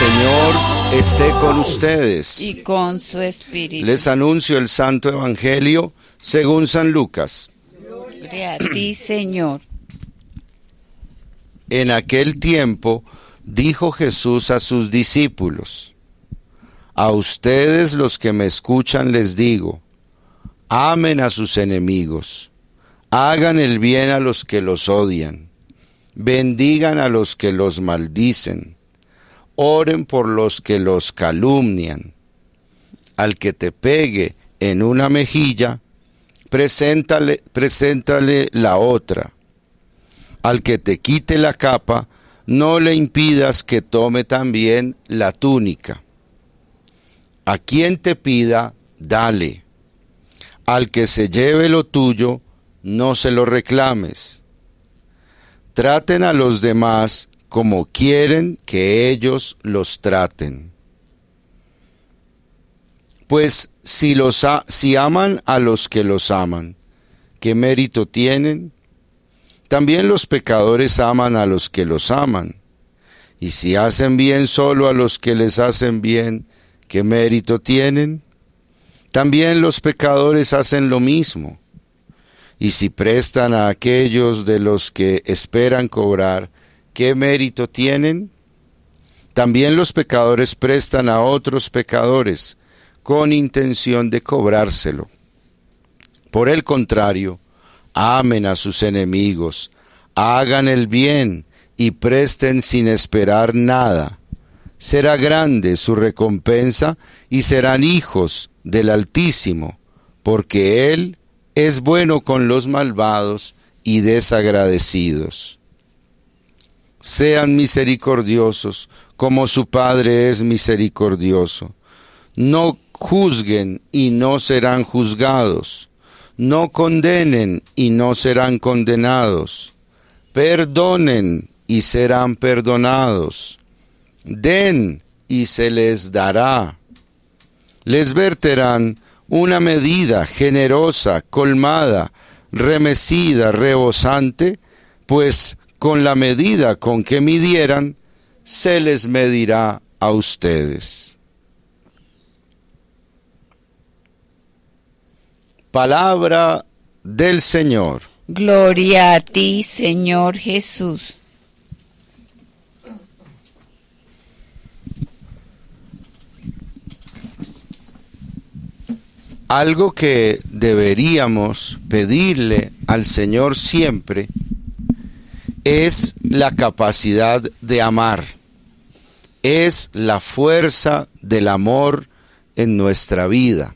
Señor esté con ustedes. Y con su espíritu. Les anuncio el Santo Evangelio según San Lucas. Gloria a ti, Señor. En aquel tiempo dijo Jesús a sus discípulos: a ustedes los que me escuchan les digo, amen a sus enemigos, hagan el bien a los que los odian, bendigan a los que los maldicen, oren por los que los calumnian. Al que te pegue en una mejilla, preséntale la otra. Al que te quite la capa, no le impidas que tome también la túnica. A quien te pida, dale. Al que se lleve lo tuyo, no se lo reclames. Traten a los demás como quieren que ellos los traten. Pues si aman a los que los aman, ¿qué mérito tienen? También los pecadores aman a los que los aman. Y si hacen bien solo a los que les hacen bien, ¿qué mérito tienen? También los pecadores hacen lo mismo. Y si prestan a aquellos de los que esperan cobrar, ¿qué mérito tienen? También los pecadores prestan a otros pecadores con intención de cobrárselo. Por el contrario, amen a sus enemigos, hagan el bien y presten sin esperar nada. Será grande su recompensa y serán hijos del Altísimo, porque Él es bueno con los malvados y desagradecidos. Sean misericordiosos, como su Padre es misericordioso. No juzguen y no serán juzgados. No condenen y no serán condenados. Perdonen y serán perdonados. Den y se les dará. Les verterán una medida generosa, colmada, remecida, rebosante, pues con la medida con que midieran, se les medirá a ustedes. Palabra del Señor. Gloria a ti, Señor Jesús. Algo que deberíamos pedirle al Señor siempre es la capacidad de amar, es la fuerza del amor en nuestra vida.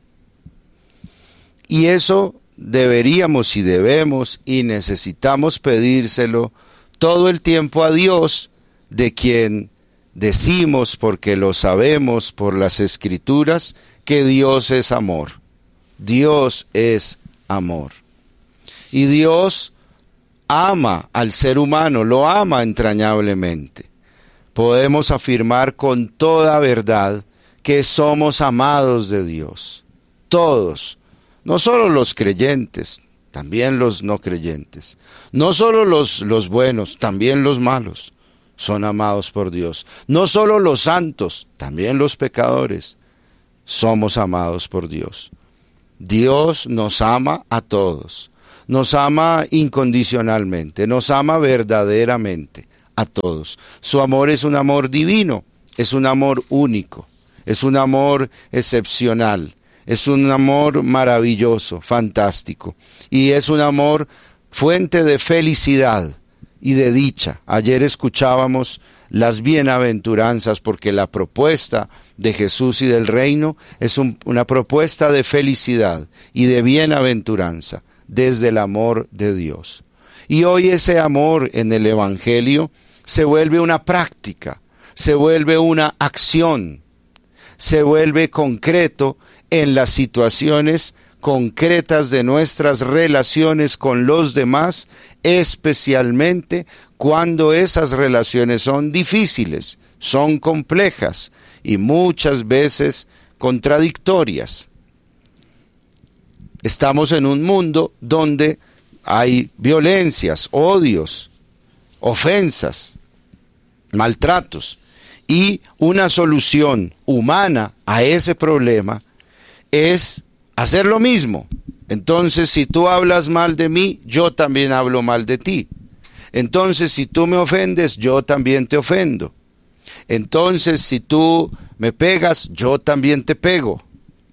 Y eso deberíamos y debemos y necesitamos pedírselo todo el tiempo a Dios, de quien decimos, porque lo sabemos por las Escrituras, que Dios es amor. Dios es amor. Y Dios ama al ser humano, lo ama entrañablemente. Podemos afirmar con toda verdad que somos amados de Dios. Todos, no solo los creyentes, también los no creyentes. No solo los buenos, también los malos son amados por Dios. No solo los santos, también los pecadores somos amados por Dios. Dios nos ama a todos, nos ama incondicionalmente, nos ama verdaderamente a todos. Su amor es un amor divino, es un amor único, es un amor excepcional, es un amor maravilloso, fantástico, y es un amor fuente de felicidad y de dicha. Ayer escuchábamos las bienaventuranzas, porque la propuesta de Jesús y del reino es una propuesta de felicidad y de bienaventuranza desde el amor de Dios. Y hoy ese amor en el Evangelio se vuelve una práctica, se vuelve una acción, se vuelve concreto en las situaciones concretas de nuestras relaciones con los demás, especialmente cuando esas relaciones son difíciles, son complejas y muchas veces contradictorias. Estamos en un mundo donde hay violencias, odios, ofensas, maltratos, Y una solución humana a ese problema es hacer lo mismo. Entonces, si tú hablas mal de mí, yo también hablo mal de ti. Entonces, si tú me ofendes, yo también te ofendo. Entonces, si tú me pegas, yo también te pego.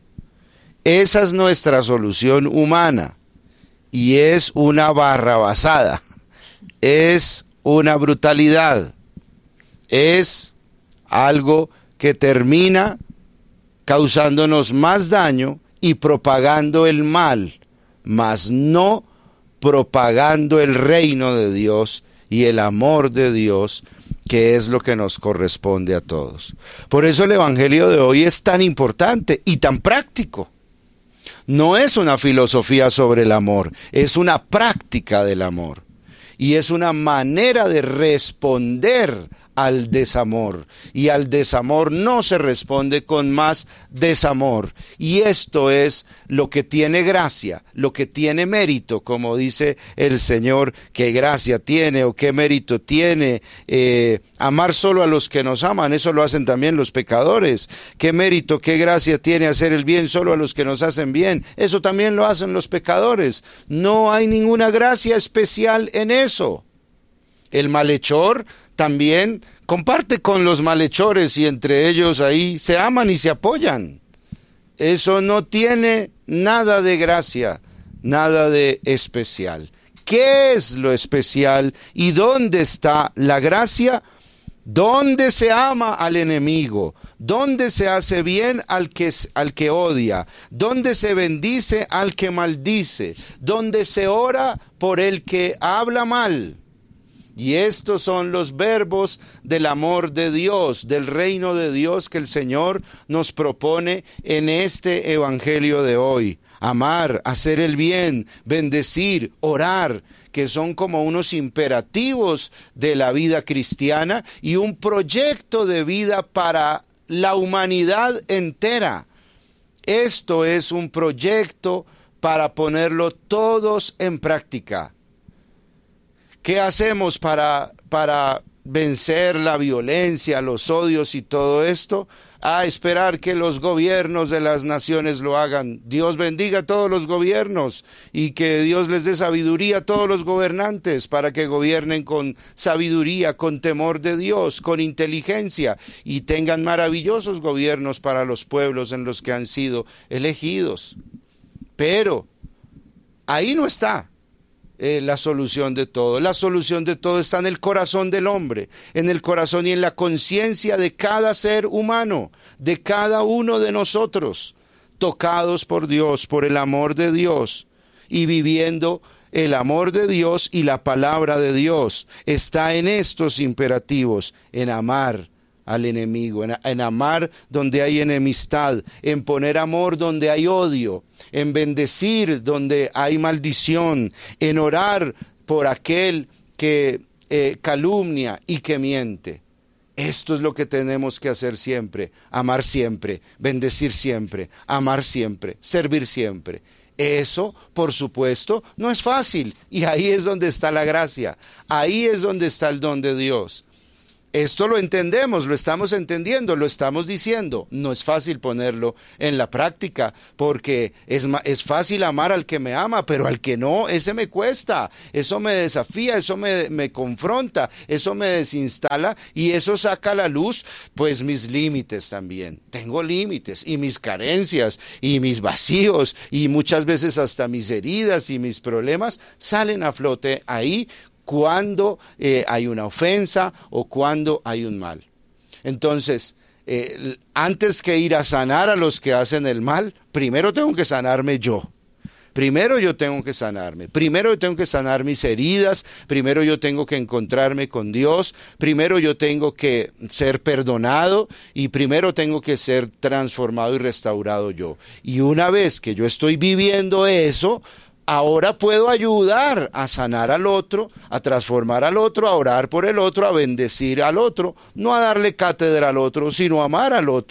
Esa es nuestra solución humana. Y es una barrabasada. Es una brutalidad. Es algo que termina causándonos más daño y propagando el mal, mas no propagando el reino de Dios y el amor de Dios, que es lo que nos corresponde a todos. Por eso el evangelio de hoy es tan importante y tan práctico. No es una filosofía sobre el amor, es una práctica del amor. Y es una manera de responder al desamor. Y al desamor no se responde con más desamor. Y esto es lo que tiene gracia, lo que tiene mérito, como dice el Señor, qué gracia tiene o qué mérito tiene amar solo a los que nos aman. Eso lo hacen también los pecadores. Qué mérito, qué gracia tiene hacer el bien solo a los que nos hacen bien. Eso también lo hacen los pecadores. No hay ninguna gracia especial en eso. El malhechor también comparte con los malhechores y entre ellos ahí se aman y se apoyan. Eso no tiene nada de gracia, nada de especial. ¿Qué es lo especial y dónde está la gracia? ¿Dónde se ama al enemigo? ¿Dónde se hace bien al que odia? ¿Dónde se bendice al que maldice? ¿Dónde se ora por el que habla mal? Y estos son los verbos del amor de Dios, del reino de Dios que el Señor nos propone en este evangelio de hoy. Amar, hacer el bien, bendecir, orar, que son como unos imperativos de la vida cristiana y un proyecto de vida para la humanidad entera. Esto es un proyecto para ponerlo todos en práctica. ¿Qué hacemos para vencer la violencia, los odios y todo esto? A esperar que los gobiernos de las naciones lo hagan. Dios bendiga a todos los gobiernos y que Dios les dé sabiduría a todos los gobernantes para que gobiernen con sabiduría, con temor de Dios, con inteligencia y tengan maravillosos gobiernos para los pueblos en los que han sido elegidos. Pero ahí no está la solución de todo. La solución de todo está en el corazón del hombre, en el corazón y en la conciencia de cada ser humano, de cada uno de nosotros, tocados por Dios, por el amor de Dios y viviendo el amor de Dios y la palabra de Dios. Está en estos imperativos, en amar al enemigo, en amar donde hay enemistad, en poner amor donde hay odio, en bendecir donde hay maldición, en orar por aquel que calumnia y que miente. Esto es lo que tenemos que hacer siempre, amar siempre, bendecir siempre, amar siempre, servir siempre. Eso, por supuesto, no es fácil y ahí es donde está la gracia, ahí es donde está el don de Dios. Esto lo entendemos, lo estamos entendiendo, lo estamos diciendo. No es fácil ponerlo en la práctica porque es fácil amar al que me ama, pero al que no, ese me cuesta. Eso me desafía, eso me confronta, eso me desinstala y eso saca a la luz pues mis límites también. Tengo límites y mis carencias y mis vacíos y muchas veces hasta mis heridas y mis problemas salen a flote ahí cuando hay una ofensa o cuando hay un mal. Entonces, antes que ir a sanar a los que hacen el mal, primero tengo que sanarme yo. Primero yo tengo que sanarme, primero yo tengo que sanar mis heridas, primero yo tengo que encontrarme con Dios, primero yo tengo que ser perdonado y primero tengo que ser transformado y restaurado yo. Y una vez que yo estoy viviendo eso, ahora puedo ayudar a sanar al otro, a transformar al otro, a orar por el otro, a bendecir al otro, no a darle cátedra al otro, sino a amar al otro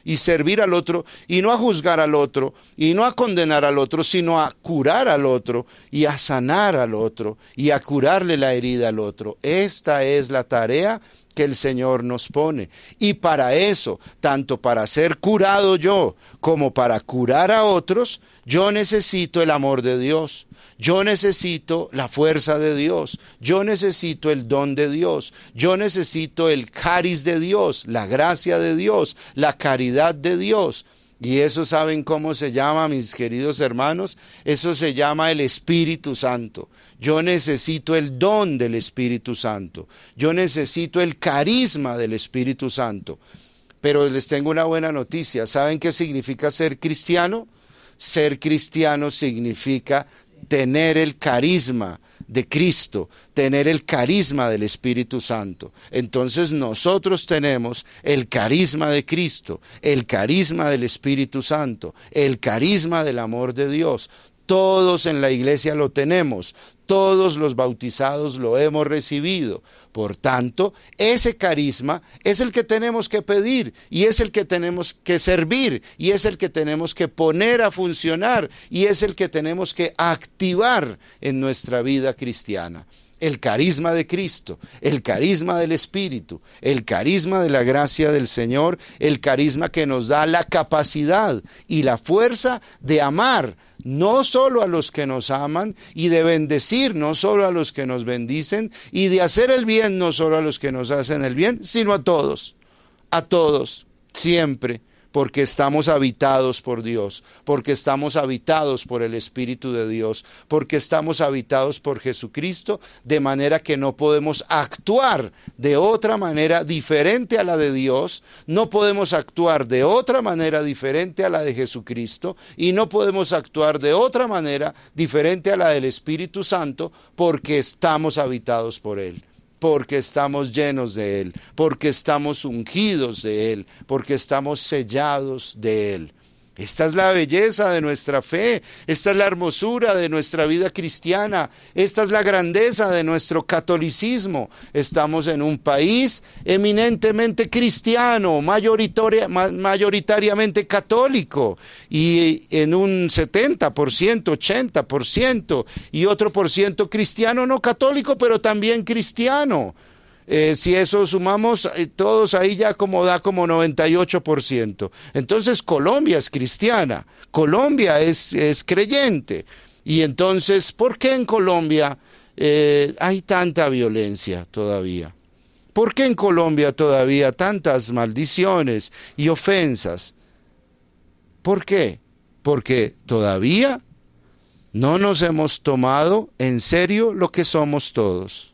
y servir al otro, y no a juzgar al otro, y no a condenar al otro, sino a curar al otro, y a sanar al otro, y a curarle la herida al otro. Esta es la tarea que el Señor nos pone. Y para eso, tanto para ser curado yo, como para curar a otros, yo necesito el amor de Dios. Yo necesito la fuerza de Dios, yo necesito el don de Dios, yo necesito el caris de Dios, la gracia de Dios, la caridad de Dios. Y eso, ¿saben cómo se llama, mis queridos hermanos? Eso se llama el Espíritu Santo. Yo necesito el don del Espíritu Santo. Yo necesito el carisma del Espíritu Santo. Pero les tengo una buena noticia. ¿Saben qué significa ser cristiano? Ser cristiano significa tener el carisma de Cristo, tener el carisma del Espíritu Santo. Entonces nosotros tenemos el carisma de Cristo, el carisma del Espíritu Santo, el carisma del amor de Dios. Todos en la iglesia lo tenemos, todos los bautizados lo hemos recibido. Por tanto, ese carisma es el que tenemos que pedir y es el que tenemos que servir y es el que tenemos que poner a funcionar y es el que tenemos que activar en nuestra vida cristiana. El carisma de Cristo, el carisma del Espíritu, el carisma de la gracia del Señor, el carisma que nos da la capacidad y la fuerza de amar no solo a los que nos aman y de bendecir no solo a los que nos bendicen y de hacer el bien no solo a los que nos hacen el bien, sino a todos, siempre. Porque estamos habitados por Dios, porque estamos habitados por el Espíritu de Dios, porque estamos habitados por Jesucristo, de manera que no podemos actuar de otra manera diferente a la de Dios, no podemos actuar de otra manera diferente a la de Jesucristo y no podemos actuar de otra manera diferente a la del Espíritu Santo, porque estamos habitados por Él. Porque estamos llenos de Él, porque estamos ungidos de Él, porque estamos sellados de Él. Esta es la belleza de nuestra fe, esta es la hermosura de nuestra vida cristiana, esta es la grandeza de nuestro catolicismo. Estamos en un país eminentemente cristiano, mayoritariamente católico, y en un 70%, 80% y otro por ciento cristiano no católico, pero también cristiano. Si eso sumamos, todos ahí ya da como 98%. Entonces Colombia es cristiana, Colombia es creyente. Y entonces, ¿por qué en Colombia hay tanta violencia todavía? ¿Por qué en Colombia todavía tantas maldiciones y ofensas? ¿Por qué? Porque todavía no nos hemos tomado en serio lo que somos todos.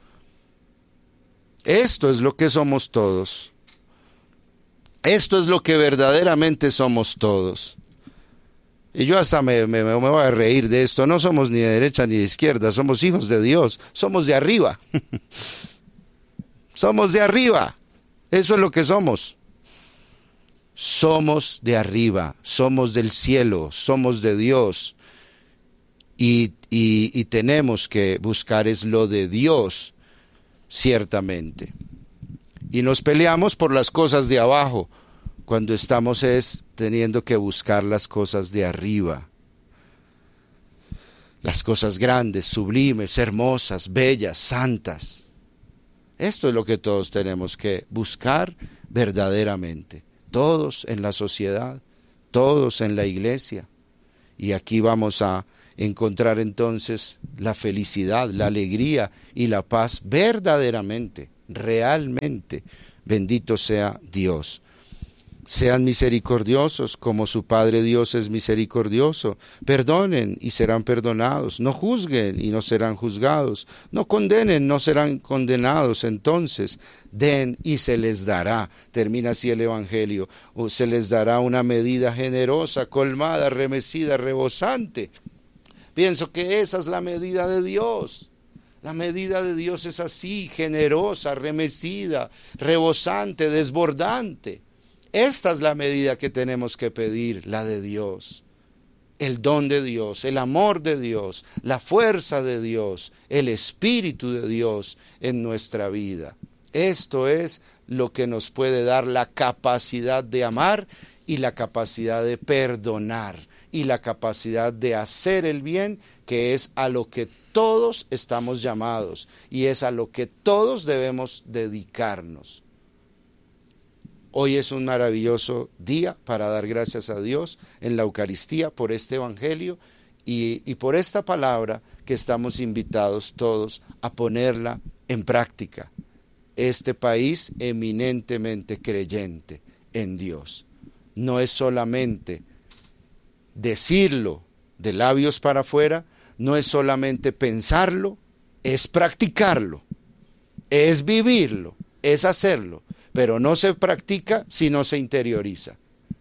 Esto es lo que somos todos. Esto es lo que verdaderamente somos todos. Y yo hasta me voy a reír de esto. No somos ni de derecha ni de izquierda, somos hijos de Dios. Somos de arriba. Somos de arriba. Eso es lo que somos. Somos de arriba, somos del cielo, somos de Dios. Y tenemos que buscar es lo de Dios. Ciertamente. Y nos peleamos por las cosas de abajo, cuando estamos teniendo que buscar las cosas de arriba. Las cosas grandes, sublimes, hermosas, bellas, santas. Esto es lo que todos tenemos que buscar verdaderamente. Todos en la sociedad, todos en la iglesia. Y aquí vamos a encontrar entonces la felicidad, la alegría y la paz verdaderamente, realmente. Bendito sea Dios. Sean misericordiosos como su Padre Dios es misericordioso. Perdonen y serán perdonados. No juzguen y no serán juzgados. No condenen, no serán condenados. Entonces, den y se les dará. Termina así el Evangelio. O se les dará una medida generosa, colmada, remecida, rebosante. Pienso que esa es la medida de Dios. La medida de Dios es así, generosa, remecida, rebosante, desbordante. Esta es la medida que tenemos que pedir, la de Dios. El don de Dios, el amor de Dios, la fuerza de Dios, el Espíritu de Dios en nuestra vida. Esto es lo que nos puede dar la capacidad de amar y la capacidad de perdonar y la capacidad de hacer el bien, que es a lo que todos estamos llamados y es a lo que todos debemos dedicarnos. Hoy es un maravilloso día para dar gracias a Dios en la Eucaristía por este Evangelio y por esta palabra que estamos invitados todos a ponerla en práctica. Este país eminentemente creyente en Dios. No es solamente decirlo de labios para afuera, no es solamente pensarlo, es practicarlo, es vivirlo, es hacerlo, pero no se practica si no se interioriza.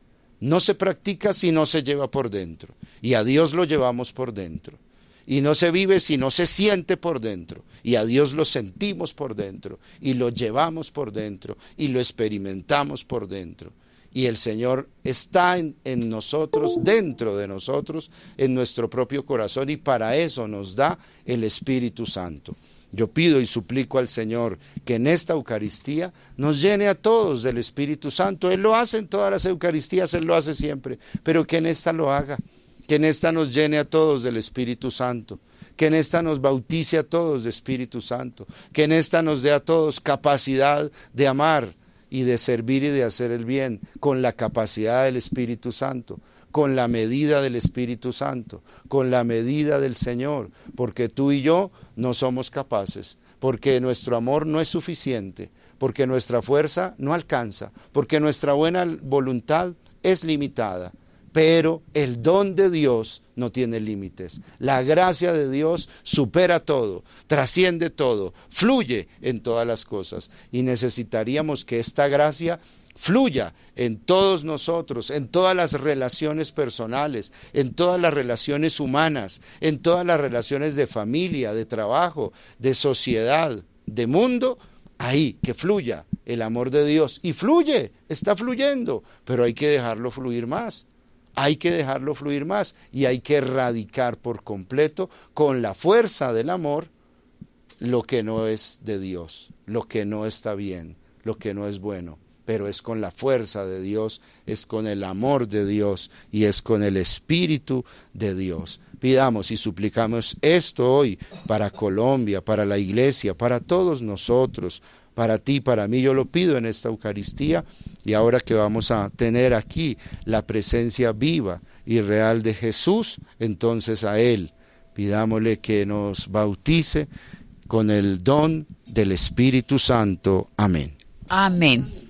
No se practica si no se lleva por dentro, y a Dios lo llevamos por dentro. Y no se vive si no se siente por dentro, y a Dios lo sentimos por dentro, y lo llevamos por dentro, y lo experimentamos por dentro. Y el Señor está en nosotros, dentro de nosotros, en nuestro propio corazón, y para eso nos da el Espíritu Santo. Yo pido y suplico al Señor que en esta Eucaristía nos llene a todos del Espíritu Santo. Él lo hace en todas las Eucaristías, Él lo hace siempre, pero que en esta lo haga, que en esta nos llene a todos del Espíritu Santo, que en esta nos bautice a todos de Espíritu Santo, que en esta nos dé a todos capacidad de amar y de servir y de hacer el bien, con la capacidad del Espíritu Santo, con la medida del Espíritu Santo, con la medida del Señor, porque tú y yo no somos capaces, porque nuestro amor no es suficiente, porque nuestra fuerza no alcanza, porque nuestra buena voluntad es limitada. Pero el don de Dios no tiene límites. La gracia de Dios supera todo, trasciende todo, fluye en todas las cosas. Y necesitaríamos que esta gracia fluya en todos nosotros, en todas las relaciones personales, en todas las relaciones humanas, en todas las relaciones de familia, de trabajo, de sociedad, de mundo. Ahí, que fluya el amor de Dios. Y fluye, está fluyendo, pero hay que dejarlo fluir más. Hay que dejarlo fluir más y hay que erradicar por completo con la fuerza del amor lo que no es de Dios, lo que no está bien, lo que no es bueno. Pero es con la fuerza de Dios, es con el amor de Dios y es con el Espíritu de Dios. Pidamos y suplicamos esto hoy para Colombia, para la Iglesia, para todos nosotros, para ti, para mí. Yo lo pido en esta Eucaristía y ahora que vamos a tener aquí la presencia viva y real de Jesús, entonces a Él pidámosle que nos bautice con el don del Espíritu Santo. Amén. Amén.